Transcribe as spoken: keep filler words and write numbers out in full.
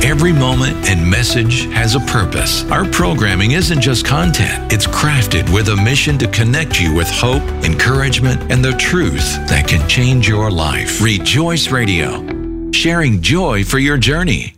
Every moment and message has a purpose. Our programming isn't just content, it's crafted with a mission to connect you with hope, encouragement, and the truth that can change your life. Rejoice Radio, sharing joy for your journey.